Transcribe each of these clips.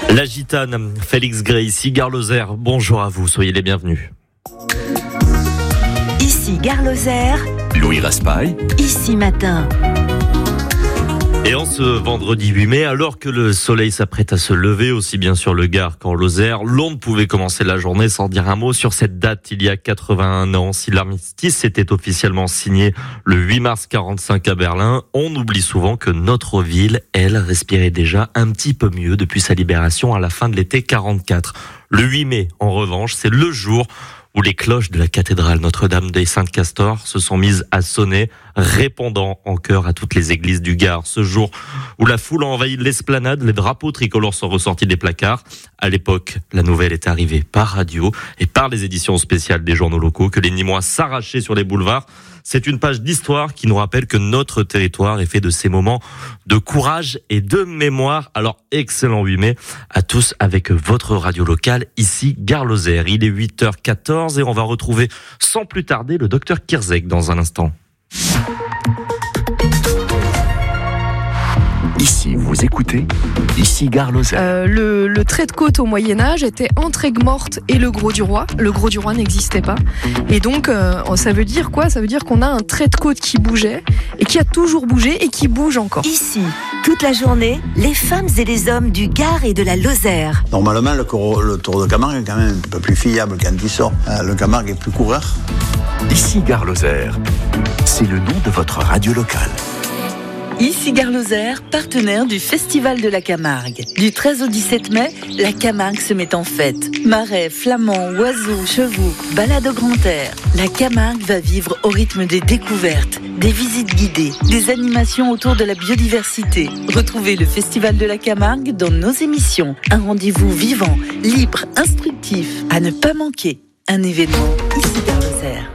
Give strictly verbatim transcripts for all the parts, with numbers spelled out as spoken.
La gitane, Félix Gray, ici Gare Lozère. Bonjour à vous, soyez les bienvenus. Ici Gare Lozère, Louis Raspail, Ici Matin. Et en ce vendredi huit mai, alors que le soleil s'apprête à se lever, aussi bien sur le Gard qu'en Lozère, l'on ne pouvait commencer la journée sans dire un mot sur cette date il y a quatre-vingt-un ans. Si l'armistice était officiellement signé le huit mars quarante-cinq à Berlin, on oublie souvent que notre ville, elle, respirait déjà un petit peu mieux depuis sa libération à la fin de l'été quarante-quatre. Le huit mai, en revanche, c'est le jour où les cloches de la cathédrale Notre-Dame des Saintes-Castors se sont mises à sonner, répondant en chœur à toutes les églises du Gard. Ce jour où la foule a envahi l'esplanade, les drapeaux tricolores sont ressortis des placards. À l'époque, la nouvelle est arrivée par radio et par les éditions spéciales des journaux locaux que les Nîmois s'arrachaient sur les boulevards. C'est une page d'histoire qui nous rappelle que notre territoire est fait de ces moments de courage et de mémoire. Alors, excellent huit mai à tous avec votre radio locale, ici Gare Lozère. Il est huit heures quatorze et on va retrouver sans plus tarder le docteur Kirzek dans un instant. ici vous écoutez, ici Gare Lozère. Euh, le, le trait de côte au Moyen-Âge était entre Aigues-Mortes et le Gros du Roi. Le Gros du Roi n'existait pas. Et donc, euh, ça veut dire quoi ? Ça veut dire qu'on a un trait de côte qui bougeait et qui a toujours bougé et qui bouge encore. Ici, toute la journée, les femmes et les hommes du Gard et de la Lozère. Normalement, le, cor- le Tour de Camargue est quand même un peu plus fiable quand il sort. Le Camargue est plus coureur. Ici Gare Lozère, c'est le nom de votre radio locale. Ici Gare Lozère, partenaire du Festival de la Camargue. Du treize au dix-sept mai, la Camargue se met en fête. Marais, flamands, oiseaux, chevaux, balades au grand air. La Camargue va vivre au rythme des découvertes, des visites guidées, des animations autour de la biodiversité. Retrouvez le Festival de la Camargue dans nos émissions. Un rendez-vous vivant, libre, instructif, à ne pas manquer. Un événement ici Gare Lozère.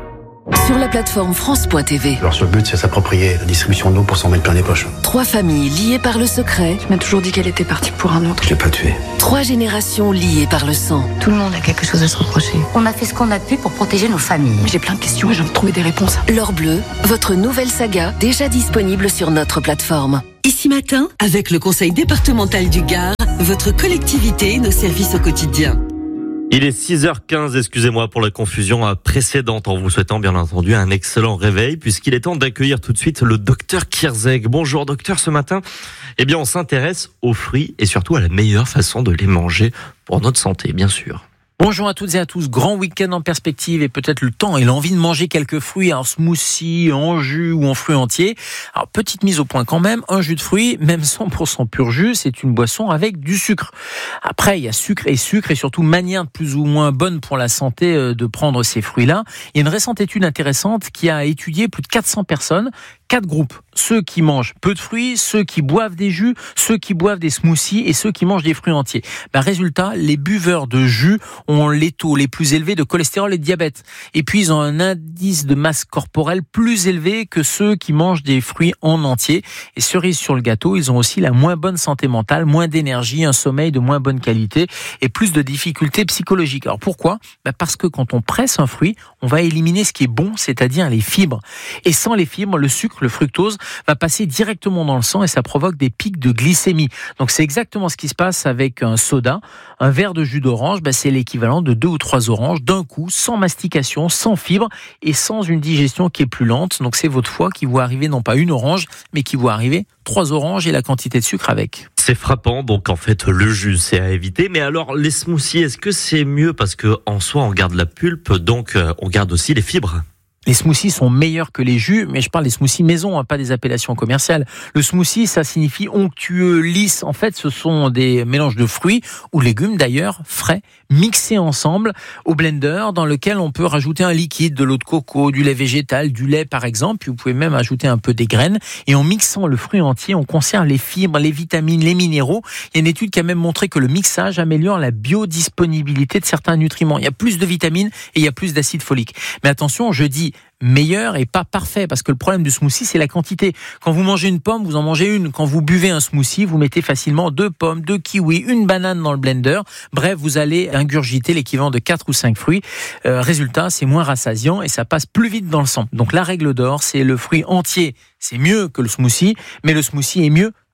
Sur la plateforme France point T V. Leur seul but, c'est s'approprier la distribution de l'eau pour s'en mettre plein les poches. Trois familles liées par le secret. Tu m'as toujours dit qu'elle était partie pour un autre. Je l'ai pas tué. Trois générations liées par le sang. Tout le monde a quelque chose à se reprocher. On a fait ce qu'on a pu pour protéger nos familles. J'ai plein de questions et j'ai envie de trouver des réponses. L'Or Bleu, votre nouvelle saga, déjà disponible sur notre plateforme. Ici Matin, avec le Conseil départemental du Gard, votre collectivité et nos services au quotidien. Il est six heures quinze, excusez-moi pour la confusion précédente, en vous souhaitant bien entendu un excellent réveil, puisqu'il est temps d'accueillir tout de suite le docteur Kirzek. Bonjour docteur, ce matin, eh bien on s'intéresse aux fruits et surtout à la meilleure façon de les manger pour notre santé, bien sûr. Bonjour à toutes et à tous, grand week-end en perspective et peut-être le temps et l'envie de manger quelques fruits en smoothie, en jus ou en fruits entiers. Alors petite mise au point quand même, un jus de fruits, même cent pour cent pur jus, c'est une boisson avec du sucre. Après il y a sucre et sucre et surtout manière plus ou moins bonne pour la santé de prendre ces fruits-là. Il y a une récente étude intéressante qui a étudié plus de quatre cents personnes, quatre groupes, ceux qui mangent peu de fruits, ceux qui boivent des jus, ceux qui boivent des smoothies et ceux qui mangent des fruits entiers. Ben, résultat, les buveurs de jus ont les taux les plus élevés de cholestérol et de diabète. Et puis, ils ont un indice de masse corporelle plus élevé que ceux qui mangent des fruits en entier. Et cerise sur le gâteau, ils ont aussi la moins bonne santé mentale, moins d'énergie, un sommeil de moins bonne qualité et plus de difficultés psychologiques. Alors pourquoi ? Ben parce que quand on presse un fruit, on va éliminer ce qui est bon, c'est-à-dire les fibres. Et sans les fibres, le sucre, le fructose, va passer directement dans le sang et ça provoque des pics de glycémie. Donc c'est exactement ce qui se passe avec un soda. Un verre de jus d'orange, ben c'est l'équivalent de deux ou trois oranges d'un coup, sans mastication, sans fibres et sans une digestion qui est plus lente. Donc c'est votre foie qui voit arriver non pas une orange, mais qui voit arriver trois oranges et la quantité de sucre avec. C'est frappant, donc en fait le jus c'est à éviter. Mais alors les smoothies, est-ce que c'est mieux parce que en soi on garde la pulpe, donc on garde aussi les fibres ? Les smoothies sont meilleurs que les jus, mais je parle des smoothies maison, hein, pas des appellations commerciales. Le smoothie, ça signifie onctueux, lisse. En fait, ce sont des mélanges de fruits ou légumes d'ailleurs, frais, mixés ensemble au blender, dans lequel on peut rajouter un liquide, de l'eau de coco, du lait végétal, du lait par exemple. Puis vous pouvez même ajouter un peu des graines. Et en mixant le fruit entier, on conserve les fibres, les vitamines, les minéraux. Il y a une étude qui a même montré que le mixage améliore la biodisponibilité de certains nutriments. Il y a plus de vitamines et il y a plus d'acide folique. Mais attention, je dis meilleur et pas parfait, parce que le problème du smoothie, c'est la quantité. Quand vous mangez une pomme, vous en mangez une. Quand vous buvez un smoothie, vous mettez facilement deux pommes, deux kiwis, une banane dans le blender. Bref, vous allez ingurgiter l'équivalent de quatre ou cinq fruits. Euh, résultat, c'est moins rassasiant et ça passe plus vite dans le sang. Donc la règle d'or, c'est le fruit entier. C'est mieux que le smoothie, mais le smoothie est mieux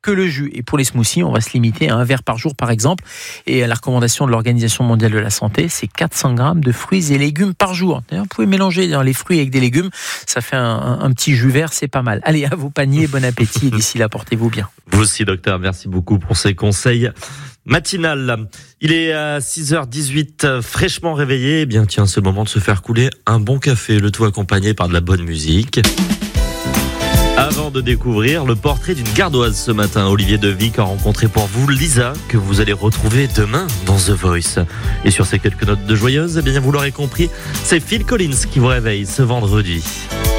que le jus. Et pour les smoothies, on va se limiter à un verre par jour, par exemple. Et la recommandation de l'Organisation mondiale de la santé, c'est quatre cents grammes de fruits et légumes par jour. D'ailleurs, vous pouvez mélanger les fruits avec des légumes. Ça fait un, un, un petit jus vert, c'est pas mal. Allez, à vos paniers, bon appétit. Et d'ici là, portez-vous bien. Vous aussi, docteur. Merci beaucoup pour ces conseils matinal. Il est à six heures dix-huit, fraîchement réveillé. Eh bien, tiens, c'est le moment de se faire couler un bon café, le tout accompagné par de la bonne musique. Avant de découvrir le portrait d'une gardoise ce matin, Olivier Devic a rencontré pour vous Lisa, que vous allez retrouver demain dans The Voice. Et sur ces quelques notes de joyeuse, eh bien, vous l'aurez compris, c'est Phil Collins qui vous réveille ce vendredi.